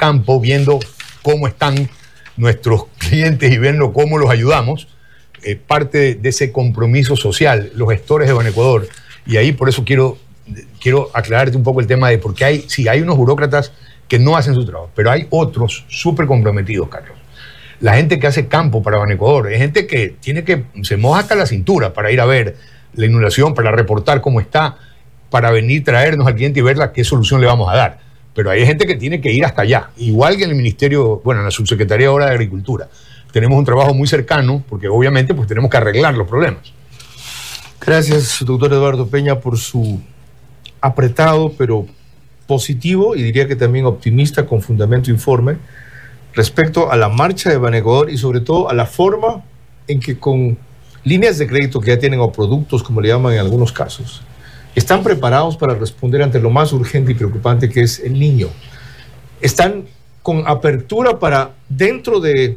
campo viendo cómo están nuestros clientes y viendo cómo los ayudamos, parte de ese compromiso social, los gestores de Banecuador. Y ahí por eso quiero aclararte un poco el tema de porque hay unos burócratas que no hacen su trabajo, pero hay otros súper comprometidos, Carlos. La gente que hace campo para Banecuador es gente que se moja hasta la cintura para ir a ver la inundación, para reportar cómo está, para venir, traernos al cliente y ver qué solución le vamos a dar. Pero hay gente que tiene que ir hasta allá, igual que en el Ministerio, en la Subsecretaría ahora de Agricultura. Tenemos un trabajo muy cercano, porque obviamente pues tenemos que arreglar los problemas. Gracias, doctor Eduardo Peña, por su apretado, pero positivo, y diría que también optimista, con fundamento informe, respecto a la marcha de Banecuador y sobre todo a la forma en que con líneas de crédito que ya tienen o productos, como le llaman en algunos casos, están preparados para responder ante lo más urgente y preocupante que es el niño. Están con apertura para, dentro de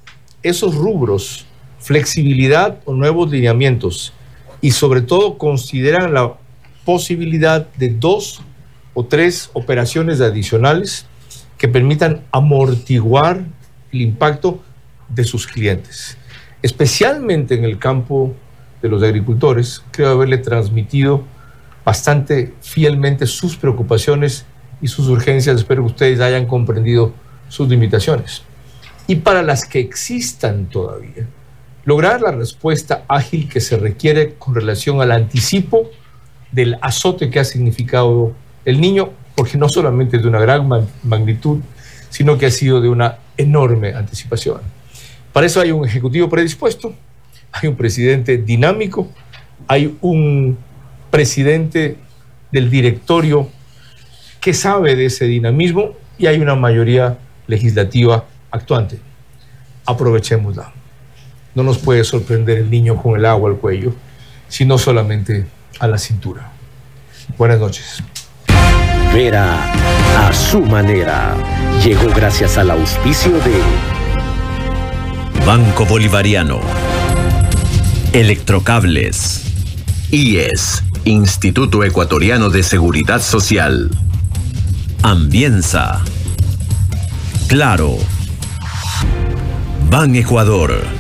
esos rubros, flexibilidad o nuevos lineamientos, y sobre todo consideran la posibilidad de 2 o 3 operaciones adicionales que permitan amortiguar el impacto de sus clientes. Especialmente en el campo de los agricultores, creo haberle transmitido bastante fielmente sus preocupaciones y sus urgencias. Espero que ustedes hayan comprendido sus limitaciones. Y para las que existan todavía, lograr la respuesta ágil que se requiere con relación al anticipo del azote que ha significado el niño, porque no solamente es de una gran magnitud, sino que ha sido de una enorme anticipación. Para eso hay un ejecutivo predispuesto, hay un presidente dinámico, hay un presidente del directorio que sabe de ese dinamismo y hay una mayoría legislativa actuante. Aprovechémosla. No nos puede sorprender el niño con el agua al cuello, sino solamente a la cintura. Buenas noches. Vera a su manera llegó gracias al auspicio de Banco Bolivariano, Electrocables, IES, Instituto Ecuatoriano de Seguridad Social, Ambienza, Claro, Ban Ecuador.